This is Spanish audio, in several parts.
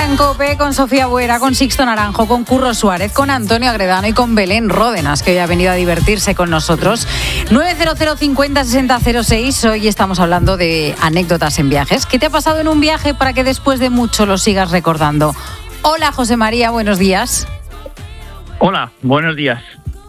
en COPE con Sofía Buera, con Sixto Naranjo, con Curro Suárez, con Antonio Agredano y con Belén Ródenas, que hoy ha venido a divertirse con nosotros. 900 50 60 06. Hoy estamos hablando de anécdotas en viajes. ¿Qué te ha pasado en un viaje para que después de mucho lo sigas recordando? Hola, José María, buenos días. Hola, buenos días.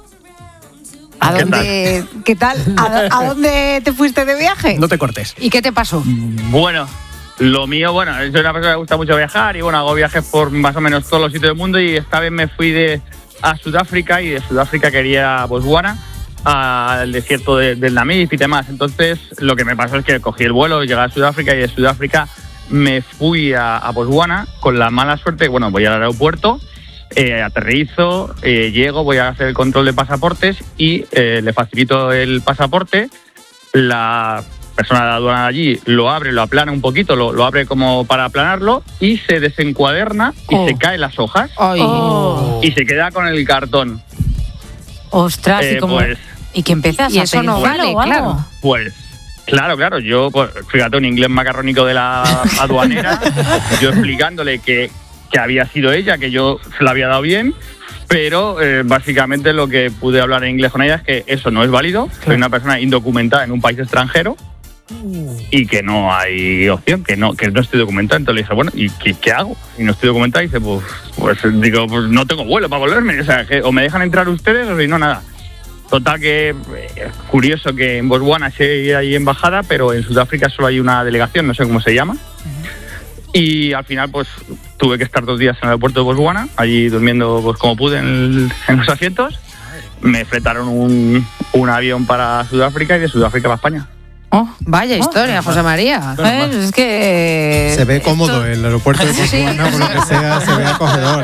¿Qué tal? ¿A dónde te fuiste de viaje? No te cortes. ¿Y qué te pasó? Bueno, lo mío, soy una persona que me gusta mucho viajar y hago viajes por más o menos todos los sitios del mundo y esta vez me fui a Sudáfrica y de Sudáfrica quería a Botswana, al desierto del Namib y demás. Entonces, lo que me pasó es que cogí el vuelo, llegué a Sudáfrica y de Sudáfrica me fui a Botswana con la mala suerte, voy al aeropuerto. Aterrizo, llego, voy a hacer el control de pasaportes y le facilito el pasaporte. La persona de la aduana de allí lo abre, lo aplana un poquito, lo abre como para aplanarlo y se desencuaderna y se caen las hojas y se queda con el cartón. Ostras, ¿y qué empiezas a eso no vale, claro. Pues claro, yo, fíjate, un inglés macarrónico de la aduanera, yo explicándole que había sido ella, que yo se la había dado bien, pero básicamente lo que pude hablar en inglés con ella es que eso no es válido, soy una persona indocumentada en un país extranjero y que no hay opción, que no estoy documentado. Entonces le dije, ¿y qué hago? Y no estoy documentado y dice, pues no tengo vuelo para volverme, o sea, que o me dejan entrar ustedes o si no, nada. Total que curioso que en Botswana sí hay embajada, pero en Sudáfrica solo hay una delegación, no sé cómo se llama. Y al final tuve que estar 2 días en el aeropuerto de Botswana, allí durmiendo como pude en los asientos. Me fletaron un avión para Sudáfrica y de Sudáfrica para España. Oh, vaya historia, José María. Es que se ve cómodo el aeropuerto de Botswana, por lo que sea, se ve acogedor,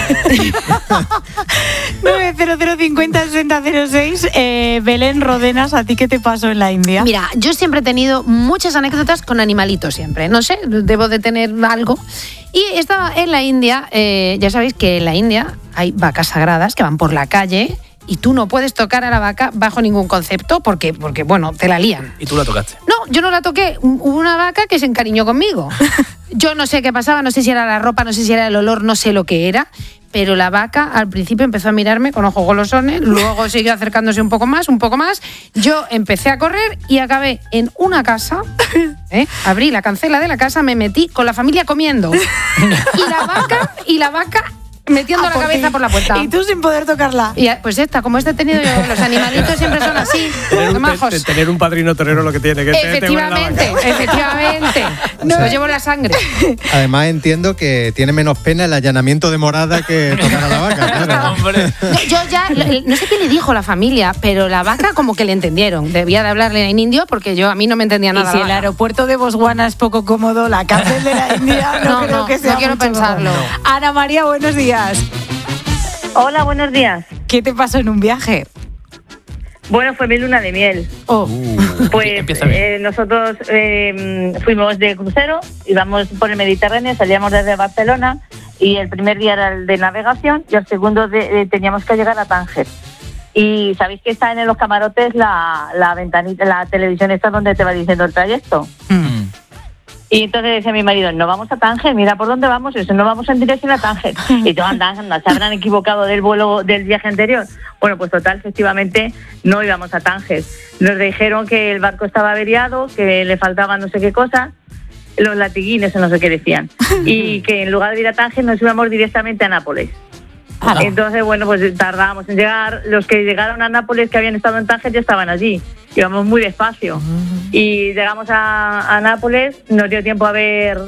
900 50 60 06. Belén Ródenas, ¿a ti qué te pasó en la India? Mira, yo siempre he tenido muchas anécdotas con animalitos siempre. No sé, debo de tener algo. Y estaba en la India, ya sabéis que en la India hay vacas sagradas que van por la calle y tú no puedes tocar a la vaca bajo ningún concepto porque te la lían. ¿Y tú la tocaste? No, yo no la toqué. Hubo una vaca que se encariñó conmigo. Yo no sé qué pasaba, no sé si era la ropa, no sé si era el olor, no sé lo que era, pero la vaca al principio empezó a mirarme con ojos golosones, luego siguió acercándose un poco más. Yo empecé a correr y acabé en una casa, abrí la cancela de la casa, me metí con la familia comiendo. Y la vaca metiendo la cabeza por la puerta. Y tú sin poder tocarla. Y pues como he tenido yo, los animalitos siempre son así. Tener un padrino torero lo que tiene que efectivamente. No, yo llevo la sangre. Además entiendo que tiene menos pena el allanamiento de morada que tocar a la vaca. Claro. Hombre. Yo ya, no sé qué le dijo la familia, pero la vaca como que le entendieron. Debía de hablarle en indio porque a mí no me entendía nada. Y si el aeropuerto de Botswana es poco cómodo, la cárcel de la India no creo que sea. No quiero pensarlo. No. Ana María, buenos días. Hola, buenos días. ¿Qué te pasó en un viaje? Bueno, fue mi luna de miel. Pues nosotros fuimos de crucero, íbamos por el Mediterráneo, salíamos desde Barcelona y el primer día era el de navegación y el segundo teníamos que llegar a Tánger. Y sabéis que está en los camarotes la ventanita, la televisión esta donde te va diciendo el trayecto. Y entonces decía mi marido, no vamos a Tánger, mira por dónde vamos, eso no vamos en dirección a Tánger. Y yo, anda, se habrán equivocado del vuelo del viaje anterior. Bueno, pues total, efectivamente, no íbamos a Tánger. Nos dijeron que el barco estaba averiado, que le faltaban no sé qué cosas, los latiguines o no sé qué decían. Y que en lugar de ir a Tánger nos íbamos directamente a Nápoles. Entonces, pues tardábamos en llegar. Los que llegaron a Nápoles, que habían estado en Tánger, ya estaban allí. Íbamos muy despacio. Y llegamos a Nápoles, nos dio tiempo a ver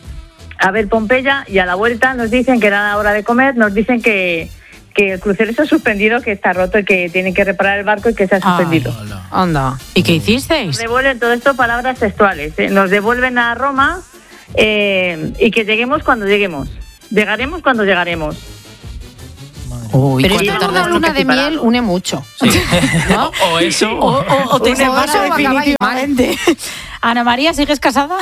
Pompeya y a la vuelta nos dicen que era la hora de comer, nos dicen que el crucero se ha suspendido, que está roto y que tienen que reparar el barco y que se ha suspendido. Anda. ¿Y qué hicisteis? Nos devuelven todo esto, palabras textuales. Nos devuelven a Roma y que lleguemos cuando lleguemos. Llegaremos cuando llegaremos. Pero esto una luna de miel une mucho. Sí. ¿No? O eso. O te separa definitivamente. Ana María, ¿sigues casada?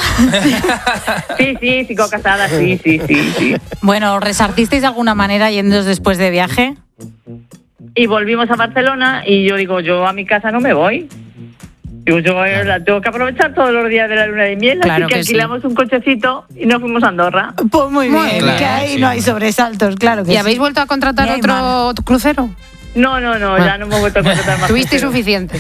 Sí, sigo casada, sí. Bueno, ¿resarcisteis de alguna manera yéndoos después de viaje? Y volvimos a Barcelona y yo digo, yo a mi casa no me voy. Digo, yo la tengo que aprovechar todos los días de la luna de miel, Claro así que que alquilamos un cochecito y nos fuimos a Andorra. Pues muy bien, claro, que ahí sí. no hay sobresaltos, claro que ¿Y sí. habéis vuelto a contratar Ni hay otro crucero? No, ya no me he vuelto a contratar más. Tuviste cruceros. suficiente.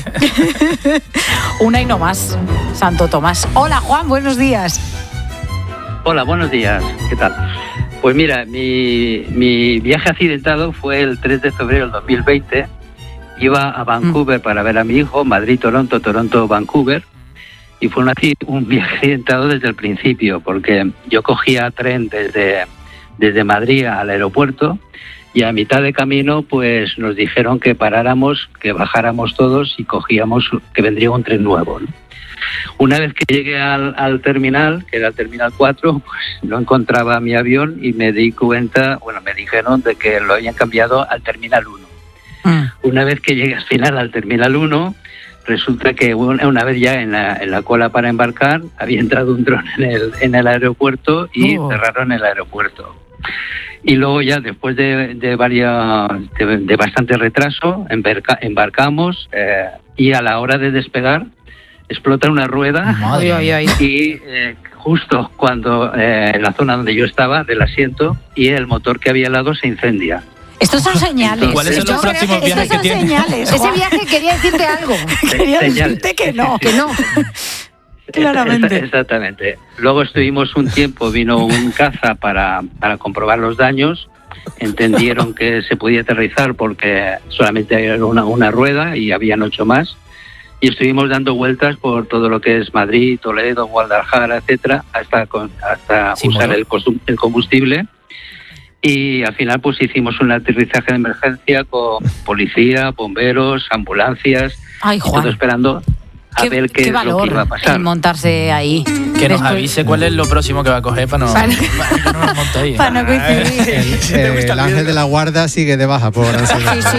Una y no más, Santo Tomás. Hola, Juan, buenos días. Hola, buenos días. ¿Qué tal? Pues mira, mi viaje accidentado fue el 3 de febrero del 2020. Iba a Vancouver para ver a mi hijo, Madrid-Toronto, Toronto-Vancouver. Y fue un viaje accidentado desde el principio, porque yo cogía tren desde Madrid al aeropuerto y a mitad de camino pues nos dijeron que paráramos, que bajáramos todos y que vendría un tren nuevo, ¿no? Una vez que llegué al terminal, que era el terminal 4, pues no encontraba mi avión y me dijeron de que lo habían cambiado al terminal 1. Una vez que llegué al final al terminal 1, resulta que una vez ya en la cola para embarcar, había entrado un dron en el aeropuerto y cerraron el aeropuerto. Y luego ya después de bastante retraso, embarcamos y a la hora de despegar, explota una rueda y justo cuando en la zona donde yo estaba, del asiento, y el motor que había al lado se incendia. Estos son señales. ¿Cuáles son los próximos viajes que tiene? Señales. Ese viaje quería decirte algo. Quería Señales. decirte que no. Que no. Claramente. Exactamente. Luego estuvimos un tiempo, vino un caza para comprobar los daños. Entendieron que se podía aterrizar porque solamente había una rueda y habían 8 más. Y estuvimos dando vueltas por todo lo que es Madrid, Toledo, Guadalajara, etcétera, hasta usar el combustible. Y al final pues hicimos un aterrizaje de emergencia con policía, bomberos, ambulancias, Ay, Juan. todo esperando a ver qué es lo que iba a pasar. El montarse ahí. Que nos Después- avise cuál es lo próximo que va a coger para no, Para- yo no me monto ahí. Para no coincidir. El ángel de la guarda sigue de baja por ansiedad. Sí, sí.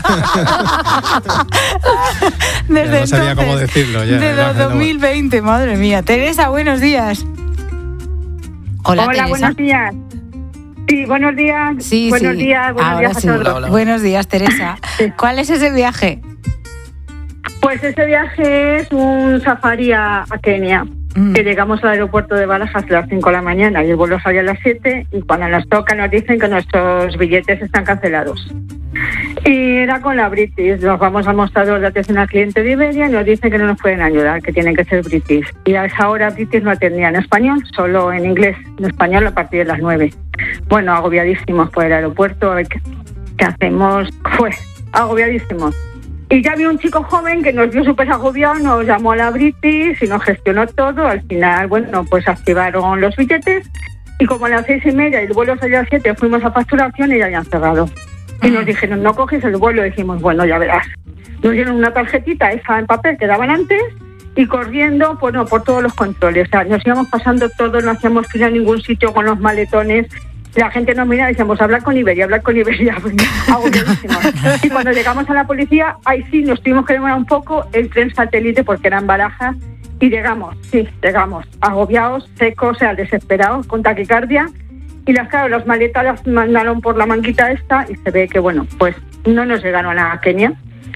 Ya no sabía cómo decirlo ya, el Desde ángel de la 2020, madre mía. Teresa, buenos días. Hola, Teresa. buenos días. Sí, buenos días. Sí, buenos sí. días Ahora a sí. todos. Hola. Buenos días, Teresa. ¿Cuál es ese viaje? Pues ese viaje es un safari a Kenia. Que llegamos al aeropuerto de Barajas a las 5 de la mañana y el vuelo sale a las 7 y cuando nos toca nos dicen que nuestros billetes están cancelados. Y era con la British, nos vamos al mostrador de atención al cliente de Iberia y nos dicen que no nos pueden ayudar, que tienen que ser British. Y a esa hora British no atendía en español, solo en inglés, en español a partir de las 9. Bueno, agobiadísimos por el aeropuerto, a ver qué hacemos, pues agobiadísimos. Y ya había un chico joven que nos vio súper agobiado, nos llamó a la British y nos gestionó todo. Al final, bueno, pues activaron los billetes y como a las 6:30 y el vuelo salía a las 7, fuimos a facturación y ya habían cerrado. Y nos dijeron, no coges el vuelo. Y dijimos, bueno, ya verás. Nos dieron una tarjetita, esa en papel que daban antes, y corriendo, bueno, por todos los controles. O sea, nos íbamos pasando todo, no hacíamos fila en ningún sitio con los maletones. La gente nos mira y decíamos, hablar con Iberia. Agobiadísimos. Y cuando llegamos a la policía, ahí sí nos tuvimos que demorar un poco el tren satélite porque eran Barajas. Y llegamos, agobiados, secos, o sea, desesperados, con taquicardia. Y las maletas las mandaron por la manguita esta y se ve que, bueno, pues no nos llegaron a Kenia.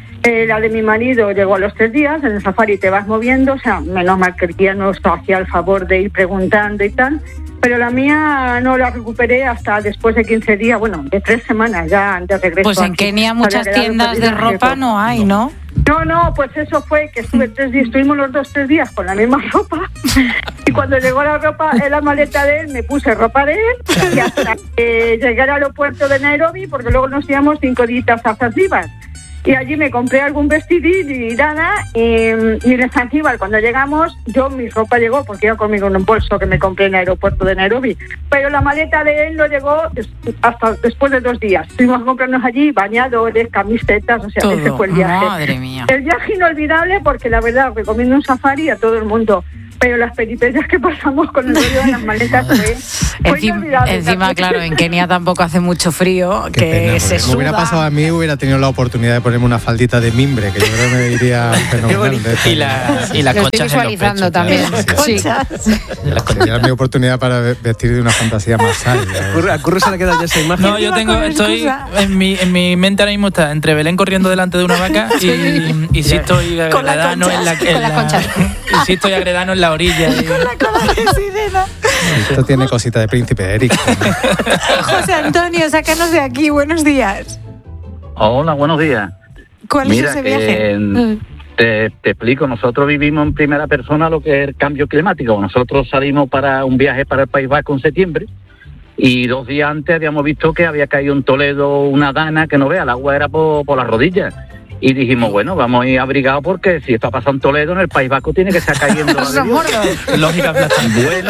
La de mi marido llegó a los 3 días, en el safari te vas moviendo, o sea, menos mal que el guía nos hacía el favor de ir preguntando y tal, pero la mía no la recuperé hasta después de 15 días, bueno, de 3 semanas ya de regreso. Pues en aquí. Kenia muchas Había quedado tiendas de perdida en ropa riesgo. no hay, ¿no? No, pues eso fue que estuve 3 días, estuvimos los 3 días con la misma ropa y cuando llegó la ropa en la maleta de él me puse ropa de él y hasta que llegué al aeropuerto de Nairobi porque luego nos íbamos 5 días a Zanzíbar y allí me compré algún vestidín y nada y en Zanzíbar cuando llegamos mi ropa llegó porque iba conmigo en un bolso que me compré en el aeropuerto de Nairobi pero la maleta de él no llegó hasta después de 2 días. Tuvimos que comprarnos allí bañadores, camisetas, o sea, ese fue el viaje. Madre mía. El viaje inolvidable porque la verdad recomiendo un safari a todo el mundo, pero las peripecias que pasamos con el rollo de las maletas fue inolvidable. Encima, claro, en Kenia tampoco hace mucho frío, Qué que pena, se porque me hubiera suda. pasado a mí, hubiera tenido la oportunidad de poner ponerme una faldita de mimbre, que yo creo que me iría fenomenal. Y las Lo estoy conchas visualizando en los pechos, también. claro. Sí. Sería mi oportunidad para vestir de una fantasía más sana. A Curro se le queda ya esa imagen. No, yo estoy en mi mente ahora mismo está entre Belén corriendo delante de una vaca y Sisto y Agredano en la y Sisto y Agredano en la orilla. Con la cola de sirena. Esto tiene cosita de Príncipe Eric. José Antonio, sácanos de aquí. Buenos días. Hola, buenos días. ¿Cuál es ese viaje? Te explico, nosotros vivimos en primera persona lo que es el cambio climático. Nosotros salimos para un viaje para el País Vasco en septiembre y 2 días antes habíamos visto que había caído en Toledo una dana que no vea, el agua era por las rodillas. Y dijimos, bueno, vamos a ir abrigados porque si esto ha pasado en Toledo, en el País Vasco tiene que estar cayendo la de Dios. Lógica aplastante. Bueno,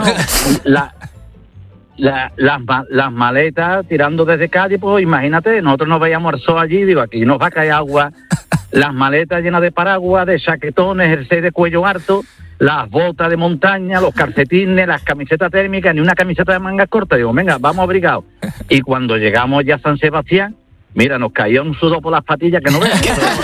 las maletas tirando desde Cádiz, pues imagínate, nosotros nos veíamos al sol allí, digo, aquí nos va a caer agua, las maletas llenas de paraguas, de chaquetones, jersey de cuello harto, las botas de montaña, los calcetines, las camisetas térmicas, ni una camiseta de mangas cortas, digo, venga, vamos abrigados. Y cuando llegamos ya a San Sebastián, mira, nos caía un sudor por las patillas que no veas,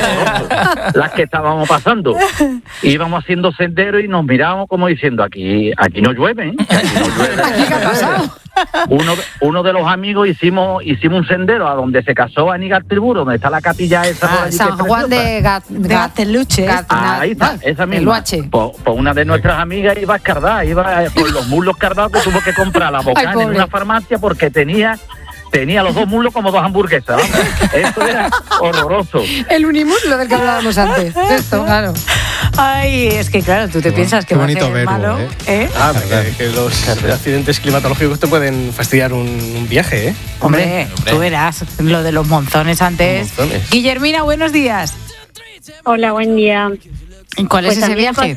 las que estábamos pasando. Íbamos haciendo sendero y nos mirábamos como diciendo, aquí no llueve, ¿eh? Aquí no llueve. ¿Qué ha pasado? Uno de los amigos hicimos un sendero a donde se casó Aníbal Triburo, donde está la capilla esa. Por allí, San Juan de Gateluche. Ahí está, esa misma. Pues una de nuestras amigas iba escardada, iba con los muslos cardados, que tuvo que comprar la bocana en una farmacia porque tenía los 2 muslos como 2 hamburguesas. ¿Vamos? Esto era horroroso. El unimuslo del que hablábamos antes. Esto, claro. Ay, es que claro, tú te piensas que va a ser verbo, malo. Que los accidentes climatológicos te pueden fastidiar un viaje, ¿eh? Hombre, tú verás lo de los monzones antes. Guillermina, buenos días. Hola, buen día. ¿Cuál es ese viaje?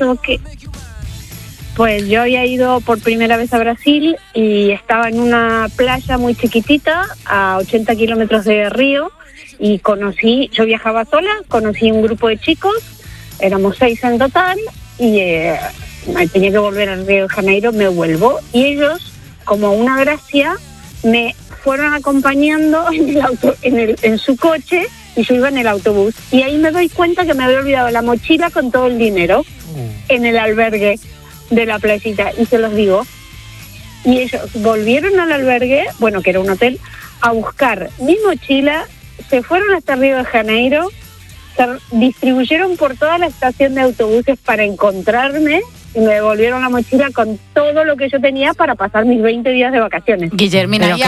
Pues yo había ido por primera vez a Brasil y estaba en una playa muy chiquitita, a 80 kilómetros de Río, y yo viajaba sola, conocí un grupo de chicos, éramos 6 en total, y tenía que volver al Río de Janeiro, me vuelvo, y ellos, como una gracia, me fueron acompañando en su coche, y yo iba en el autobús, y ahí me doy cuenta que me había olvidado la mochila con todo el dinero en el albergue de la playita, y se los digo, y ellos volvieron al albergue, bueno, que era un hotel, a buscar mi mochila, se fueron hasta Río de Janeiro, se distribuyeron por toda la estación de autobuses para encontrarme y me devolvieron la mochila con todo lo que yo tenía para pasar mis 20 días de vacaciones. Guillermina, ahí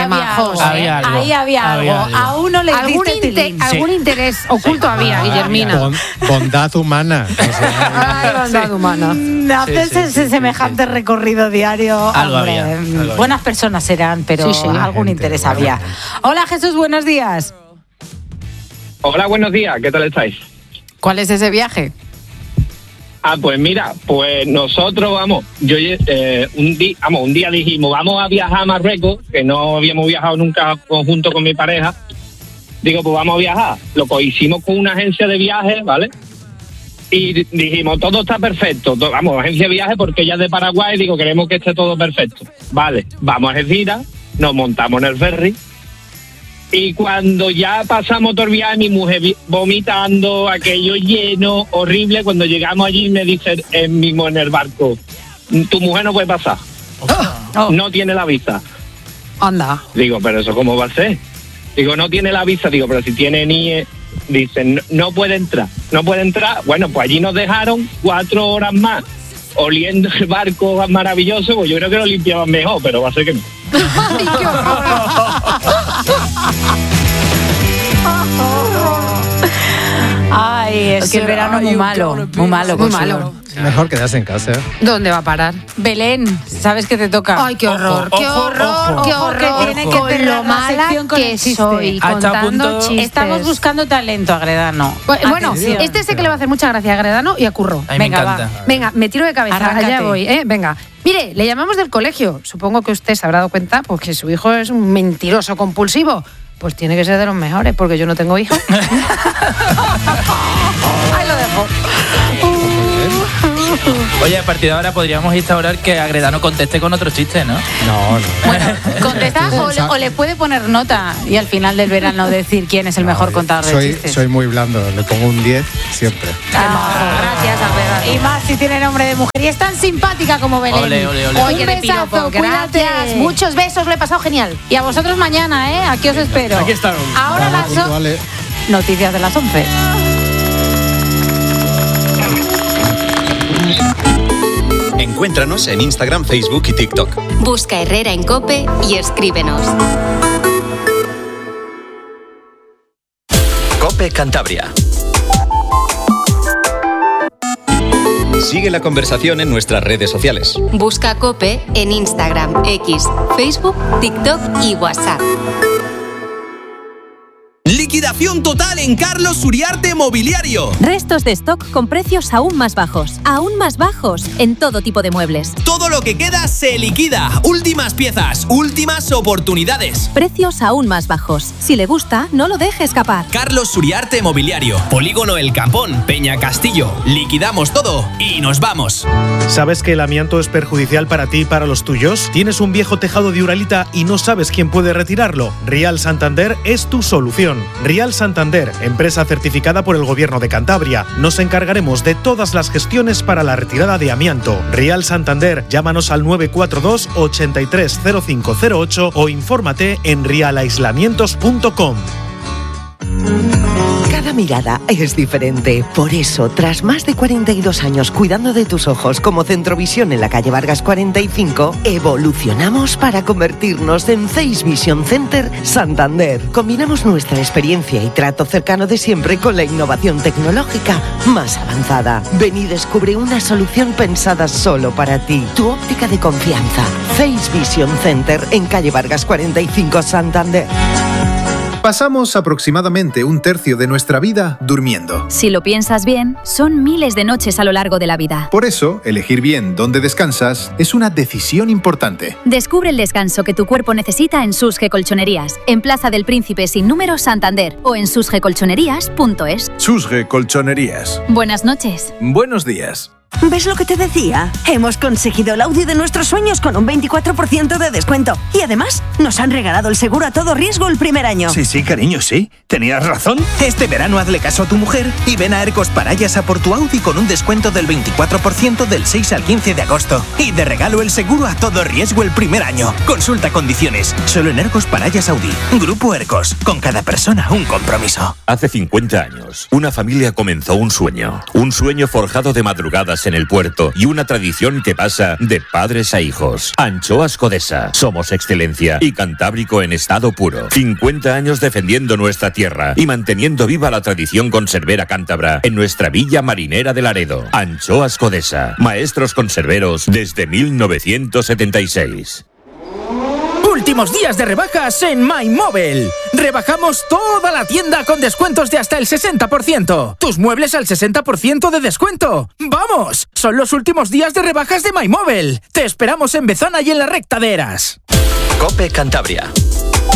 había algo. A uno le algún interés oculto había, Guillermina. Bondad humana. Bondad humana. Hacerse semejante recorrido diario. Algo hombre, había. Buenas personas serán, pero algún interés había. Hola, Jesús, buenos días. Hola, buenos días, ¿qué tal estáis? ¿Cuál es ese viaje? Pues mira, pues nosotros un día dijimos, vamos a viajar a Marruecos, que no habíamos viajado nunca conjunto con mi pareja. Digo, pues vamos a viajar. Lo hicimos con una agencia de viajes, ¿vale? Y dijimos, todo está perfecto. Agencia de viajes porque ella es de Paraguay, digo, queremos que esté todo perfecto. Vale, vamos a Algeciras, nos montamos en el ferry. Y cuando ya pasamos todo el viaje, mi mujer vomitando, aquello lleno, horrible. Cuando llegamos allí me dice mismo en el barco, tu mujer no puede pasar. No tiene la visa. Anda. Digo, pero eso ¿cómo va a ser? Digo, no tiene la visa. Digo, pero si tiene NIE. Dicen, no puede entrar. No puede entrar. Bueno, pues allí nos dejaron 4 horas más oliendo el barco maravilloso. Pues yo creo que lo limpiaban mejor, pero va a ser que no. ¡Ay, qué Ay, es que el verano es muy malo. Muy malo. Muy malo. Mejor quedarse en casa. ¿Dónde va a parar? Belén, ¿sabes qué te toca? Ay, qué horror, qué horror, qué horror. Que tiene que tener lo mala que soy contando chistes. Estamos buscando talento, Agredano. Bueno, este sé que le va a hacer mucha gracia a Agredano y a Curro. Venga, va. Venga, me tiro de cabeza. Arráncate. Allá voy, venga. Mire, le llamamos del colegio. Supongo que usted se habrá dado cuenta porque su hijo es un mentiroso compulsivo. Pues tiene que ser de los mejores, porque yo no tengo hijos. Ahí lo dejo. Oye, a partir de ahora podríamos instaurar que Agredano conteste con otro chiste, ¿no? No. Bueno, contesta o le puede poner nota y al final del verano decir quién es el mejor contador de chistes. Soy muy blando, le pongo un 10 siempre. Gracias, Agredano. Y más si tiene nombre de mujer. Y es tan simpática como Belén. Ole. Oye, de piropo, gracias. Muchos besos, lo he pasado genial. Y a vosotros mañana, ¿eh? Aquí os espero. Aquí estamos. Ahora noticias de las 11. Encuéntranos en Instagram, Facebook y TikTok. Busca Herrera en COPE y escríbenos. COPE Cantabria. Sigue la conversación en nuestras redes sociales. Busca COPE en Instagram, X, Facebook, TikTok y WhatsApp. Liquidación total en Carlos Uriarte Mobiliario. Restos de stock con precios aún más bajos en todo tipo de muebles. Todo lo que queda se liquida. Últimas piezas, últimas oportunidades. Precios aún más bajos. Si le gusta, no lo deje escapar. Carlos Uriarte Mobiliario. Polígono El Campón, Peña Castillo. Liquidamos todo y nos vamos. ¿Sabes que el amianto es perjudicial para ti y para los tuyos? ¿Tienes un viejo tejado de Uralita y no sabes quién puede retirarlo? Rial Santander es tu solución. Rial Santander, empresa certificada por el Gobierno de Cantabria. Nos encargaremos de todas las gestiones para la retirada de amianto. Rial Santander, llámanos al 942 830508 o infórmate en rialaislamientos.com. Cada mirada es diferente. Por eso, tras más de 42 años cuidando de tus ojos como Centrovisión en la calle Vargas 45, evolucionamos para convertirnos en Face Vision Center Santander. Combinamos nuestra experiencia y trato cercano de siempre con la innovación tecnológica más avanzada. Ven y descubre una solución pensada solo para ti. Tu óptica de confianza. Face Vision Center en calle Vargas 45, Santander. Pasamos aproximadamente un tercio de nuestra vida durmiendo. Si lo piensas bien, son miles de noches a lo largo de la vida. Por eso, elegir bien dónde descansas es una decisión importante. Descubre el descanso que tu cuerpo necesita en Susge Colchonerías, en Plaza del Príncipe sin número, Santander, o en susgecolchonerías.es. Susge Colchonerías. Buenas noches. Buenos días. ¿Ves lo que te decía? Hemos conseguido el Audi de nuestros sueños con un 24% de descuento. Y además, nos han regalado el seguro a todo riesgo el primer año. Sí, cariño, sí. Tenías razón. Este verano hazle caso a tu mujer y ven a Ercos Parayas a por tu Audi con un descuento del 24% del 6 al 15 de agosto. Y de regalo el seguro a todo riesgo el primer año. Consulta condiciones. Solo en Ercos Parayas Audi. Grupo Ercos. Con cada persona un compromiso. Hace 50 años, una familia comenzó un sueño. Un sueño forjado de madrugadas en el puerto y una tradición que pasa de padres a hijos. Anchoas Codesa. Somos excelencia y Cantábrico en estado puro. 50 años defendiendo nuestra tierra y manteniendo viva la tradición conservera cántabra en nuestra villa marinera de Laredo. Anchoas Codesa. Maestros conserveros desde 1976. Últimos días de rebajas en MyMobile. Rebajamos toda la tienda con descuentos de hasta el 60%. Tus muebles al 60% de descuento. ¡Vamos! Son los últimos días de rebajas de MyMobile. Te esperamos en Bezana y en la recta de Eras. COPE Cantabria.